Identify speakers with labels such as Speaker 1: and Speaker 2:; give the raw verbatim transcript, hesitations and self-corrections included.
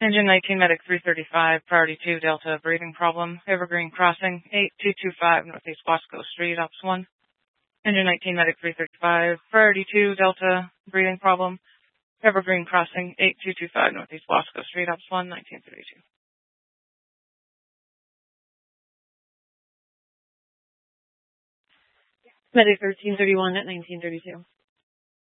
Speaker 1: Engine nineteen, Medic three thirty-five, Priority two, Delta, breathing problem, Evergreen Crossing, eight two two five, Northeast Wasco Street, Ops one. Engine nineteen, Medic three thirty-five, Priority two, Delta, breathing problem, Evergreen Crossing, eight two two five, Northeast Wasco Street, Ops one, nineteen thirty-two.
Speaker 2: Medic thirteen thirty-one at nineteen thirty-two.